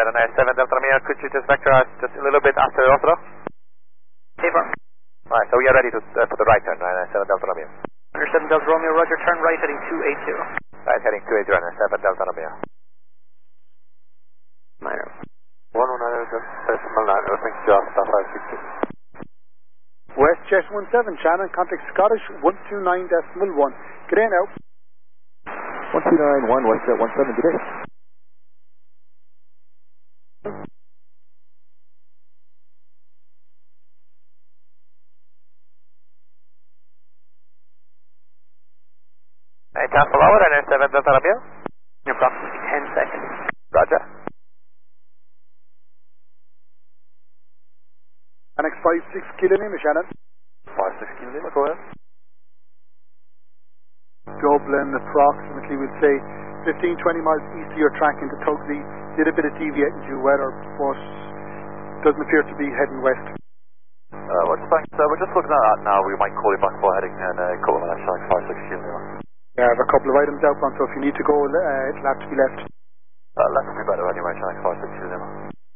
Ryanair 7 Delta Romeo, could you just vector us just a little bit after Oslo? Affirm. Alright, so we are ready to for the right turn, Ryanair 7 Delta Romeo. Ryanair 7 Delta Romeo, roger, turn right heading 280. Right heading 280, Ryanair 7 Delta Romeo. Minor. 119.9, opening just after 560. WestJet 17, Shannon, contact Scottish 129.1. Good day now. 1291, WestJet 17, good day. Hey, chance for lower, Ryanair 7 Delta Romeo. In approximately 10 seconds. Roger. Annex 56, Kilo Lima, Shannon. 56 Kilo Lima, go ahead. Dublin, approximately, we'd say 15-20 miles east of your track into Tugsy. Did a bit of deviating due weather, but doesn't appear to be heading west. What's thanks, we're just looking at that now. We might call you back for heading in a couple of minutes, like 56 Kilo Lima. Yeah, I have a couple of items outbound, so if you need to go, it'll have to be left. Left will be better anyway, like 56 Kilo Lima.